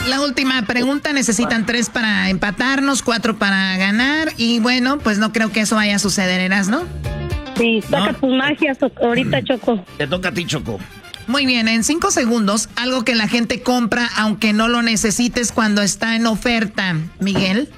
La última pregunta, necesitan 3 para empatarnos, 4 para ganar. Y bueno, pues no creo que eso vaya a suceder, ¿eras, no? Sí, saca tus magias ahorita, Choco. Te toca a ti, Choco. Muy bien, en 5 segundos, algo que la gente compra aunque no lo necesites cuando está en oferta. Miguel.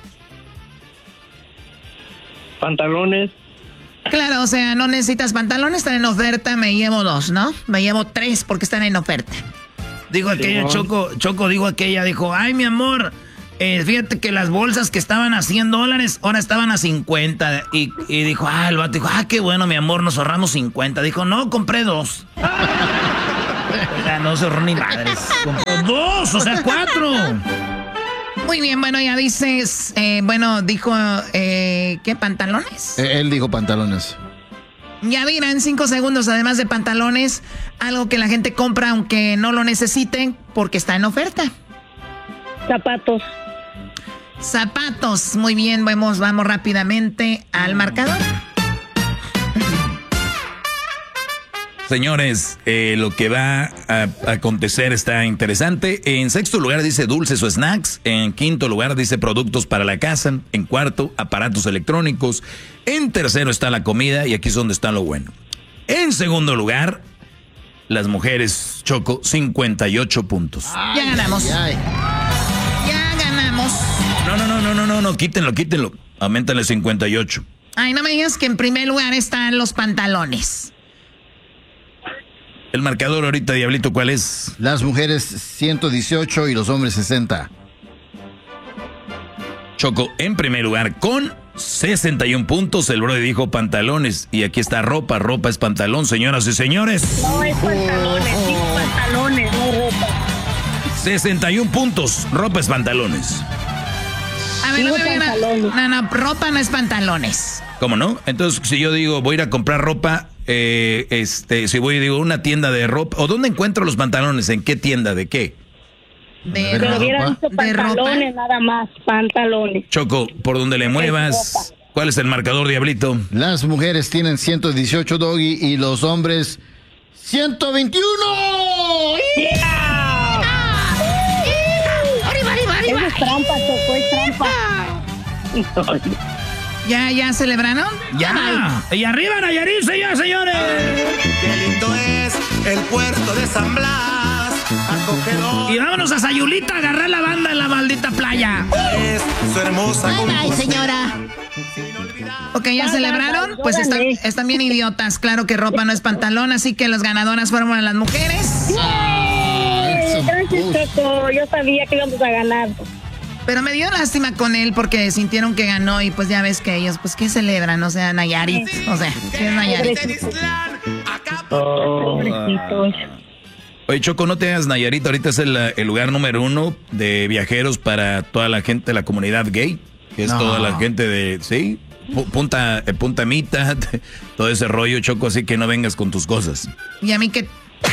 Pantalones. Claro, o sea, no necesitas pantalones, están en oferta, me llevo 2, ¿no? Me llevo 3 porque están en oferta. Dijo aquella, dijo, ay, mi amor, fíjate que las bolsas que estaban a $100, ahora estaban a 50. Y dijo, el vato dijo, qué bueno, mi amor, nos ahorramos 50. Dijo, no, compré 2. O sea, no se ahorró ni madres. Compró 2, o sea, 4. Muy bien, bueno, ya dices, dijo, ¿qué, pantalones? Él dijo pantalones. Ya dirán en 5 segundos, además de pantalones, algo que la gente compra aunque no lo necesiten porque está en oferta. Zapatos. Zapatos, muy bien, vamos rápidamente al marcador. Señores, lo que va a acontecer está interesante. En sexto lugar dice dulces o snacks. En quinto lugar dice productos para la casa. En cuarto, aparatos electrónicos. En tercero está la comida y aquí es donde está lo bueno. En segundo lugar, las mujeres, Choco, 58 puntos. Ya ganamos. Ya ganamos. No, quítenlo. Auméntale 58. Ay, no me digas que en primer lugar están los pantalones. El marcador ahorita, Diablito, ¿cuál es? Las mujeres 118 y los hombres 60. Choco, en primer lugar, con 61 puntos, el brody dijo pantalones. Y aquí está ropa es pantalón, señoras y señores. No, es pantalones, digo pantalones, no ropa. 61 puntos, ropa es pantalones. A ver, no, ropa no es pantalones. ¿Cómo no? Entonces, si yo digo, voy a ir a comprar ropa, si voy y digo una tienda de ropa, ¿o dónde encuentro los pantalones? ¿En qué tienda? ¿De qué? De hubiera dicho pantalones, nada más, pantalones. Choco, por donde le muevas. ¿Cuál es el marcador, Diablito? Las mujeres tienen 118, Doggy, y los hombres 121. ¡Yeah! ¡Arriba! Es trampa, Choco, es trampa. ¿Ya celebraron? ¡Ya! ¡Y arriba Nayarit, señores! ¡Qué lindo es el puerto de San Blas! Acogedor. Y vámonos a Sayulita a agarrar la banda en la maldita playa. Es su hermosa Ay, señora. Ok, ¿ya celebraron? Pues están bien idiotas. Claro que ropa no es pantalón, así que las ganadoras fueron las mujeres. Gracias, Choco. Yo sabía que íbamos a ganar. Pero me dio lástima con él porque sintieron que ganó y pues ya ves que ellos, pues, ¿qué celebran? O sea, Nayarit. O sea, ¿qué es Nayarit? Oye, Choco, no te hagas Nayarit. Ahorita es el lugar número 1 de viajeros para toda la gente de la comunidad gay. Que es toda la gente de, ¿sí? Punta Mita, todo ese rollo, Choco. Así que no vengas con tus cosas. Y a mí que...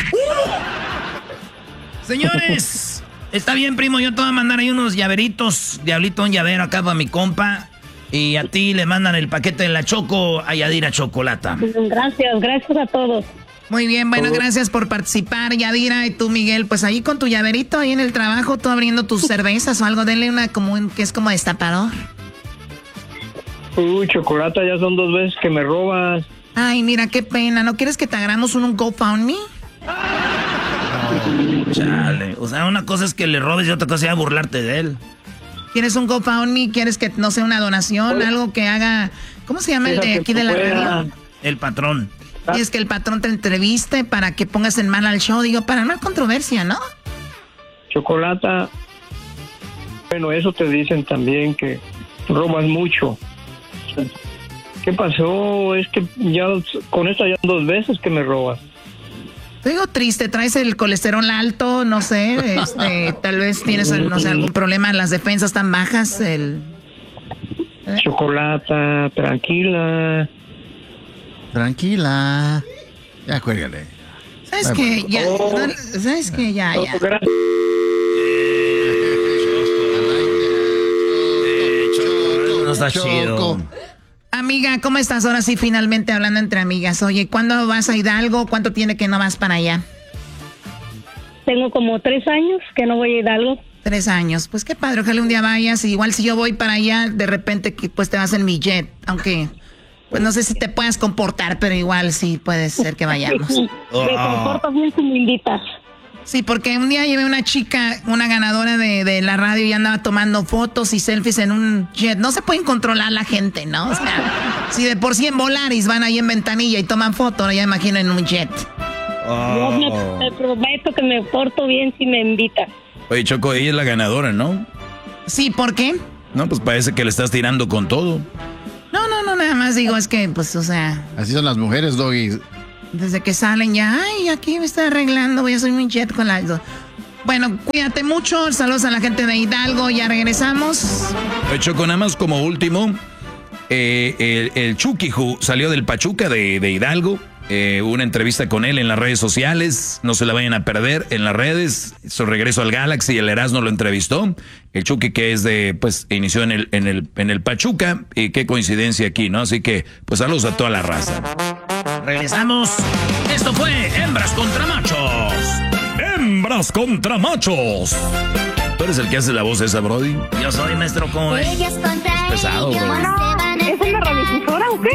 Señores... Está bien, primo, yo te voy a mandar ahí unos llaveritos. Diablito, un llavero acá para mi compa. Y a ti le mandan el paquete de la Choco a Yadira Chocolata. Gracias a todos. Muy bien, bueno, gracias por participar, Yadira. Y tú, Miguel, pues ahí con tu llaverito, ahí en el trabajo, tú abriendo tus cervezas o algo, denle una que es como destapador. Chocolata, ya son 2 veces que me robas. Ay, mira, qué pena. ¿No quieres que te hagamos un GoFundMe? Chale, o sea, una cosa es que le robes y otra cosa es burlarte de él. ¿Quieres un GoFundMe? ¿Quieres que, no sé, una donación? Algo que haga... ¿Cómo se llama el de aquí de la radio? El patrón. Y es que el patrón te entreviste para que pongas en mal al show. Digo, para no hay controversia, ¿no? Chocolata. Bueno, eso te dicen también, que robas mucho. ¿Qué pasó? Es que ya con esta ya 2 veces que me robas. Te digo triste, traes el colesterol alto, no sé, tal vez tienes, no sé, algún problema, las defensas tan bajas, Chocolata, tranquila. Ya cuélgale. ¿Sabes qué? Ya, ¿sabes qué? Ya. No está chido. Amiga, ¿cómo estás? Ahora sí, finalmente hablando entre amigas. Oye, ¿cuándo vas a Hidalgo? ¿Cuánto tiene que no vas para allá? Tengo como 3 años que no voy a Hidalgo. 3 años. Pues qué padre, ojalá un día vayas. Igual si yo voy para allá, de repente pues te vas en mi jet. Aunque, pues no sé si te puedas comportar, pero igual sí puede ser que vayamos. Me comporto bien si me invitas. Sí, porque un día llevé una chica, una ganadora de la radio y andaba tomando fotos y selfies en un jet. No se pueden controlar la gente, ¿no? O sea, si de por sí en Volaris van ahí en ventanilla y toman fotos, ya imagino en un jet. Yo te prometo que me porto bien si me invitas. Oye, Choco, ella es la ganadora, ¿no? Sí, ¿por qué? No, pues parece que le estás tirando con todo. No, nada más digo, es que, pues, o sea... Así son las mujeres, Doggy. Desde que salen ya, ay, aquí me está arreglando, voy a subir un jet con la... Bueno, cuídate mucho, saludos a la gente de Hidalgo, ya regresamos. Oye, Choco, nada más como último, el Chucky salió del Pachuca de Hidalgo. Una entrevista con él en las redes sociales, no se la vayan a perder en las redes. Su regreso al Galaxy, el Erasmo lo entrevistó. El Chucky, que es pues inició en el Pachuca, y qué coincidencia aquí, ¿no? Así que, pues saludos a toda la raza. Regresamos. Esto fue Hembras contra Machos. Hembras contra Machos. ¿Tú eres el que hace la voz esa, Brody? Yo soy, maestro, ¿cómo es? Es pesado, bro. ¿Es una radiodifusora o qué?